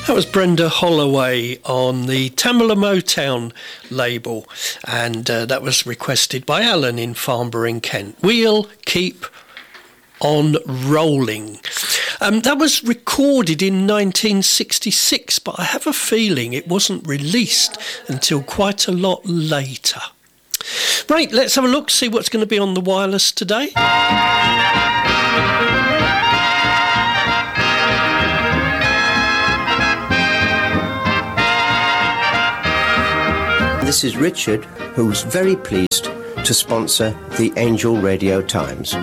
That was Brenda Holloway on the Tamala Motown label, and that was requested by Alan in Farnborough in Kent. We'll keep on rolling. That was recorded in 1966, but I have a feeling it wasn't released until quite a lot later. Right, let's have a look, see what's going to be on the wireless today. This is Richard, who's very pleased to sponsor the Angel Radio Times.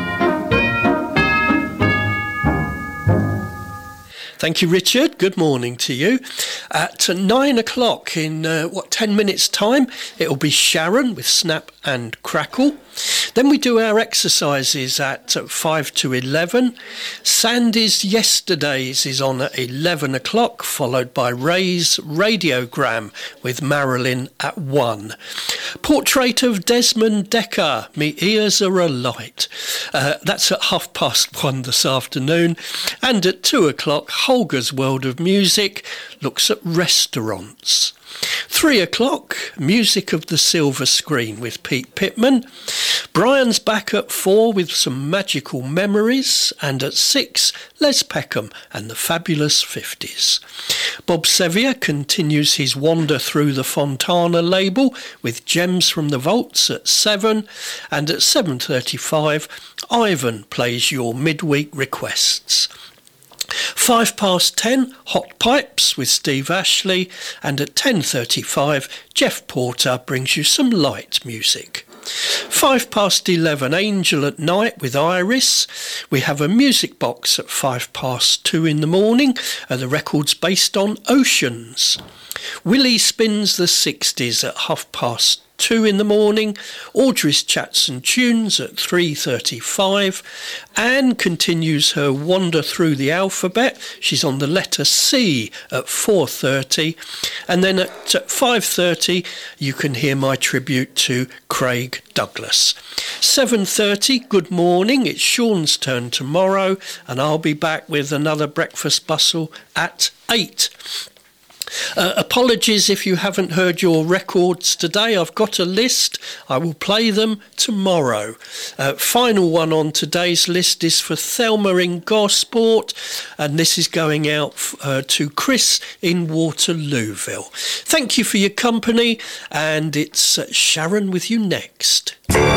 Thank you, Richard. Good morning to you. At 9 o'clock in, 10 minutes' time, it'll be Sharon with Snap and Crackle. Then we do our exercises at 5 to 11. Sandy's Yesterdays is on at 11 o'clock, followed by Ray's Radiogram with Marilyn at 1. Portrait of Desmond Decker, Me Ears Are Alight. That's at 1:30 this afternoon. And at 2 o'clock, Holger's World of Music looks at restaurants. 3 o'clock, Music of the Silver Screen with Pete Pittman. Brian's back at 4 with some magical memories. And at 6, Les Peckham and the Fabulous 50s. Bob Sevier continues his wander through the Fontana label with Gems from the Vaults at 7. And at 7:35, Ivan plays your midweek requests. 10:05, Hot Pipes with Steve Ashley, and at 10:35, Jeff Porter brings you some light music. 11:05, Angel at Night with Iris. We have a music box at 2:05 in the morning, the records based on Oceans. Willie spins the 60s at 2:30 in the morning. Audrey's Chats and Tunes at 3:35. Anne continues her wander through the alphabet. She's on the letter C at 4:30. And then at 5:30 you can hear my tribute to Craig Douglas. 7:30, good morning. It's Sean's turn tomorrow, and I'll be back with another breakfast bustle at 8. Apologies if you haven't heard your records today. I've got a list. I will play them tomorrow. Final one on today's list is for Thelma in Gosport, and this is going out to Chris in Waterlooville. Thank you for your company, and it's Sharon with you next.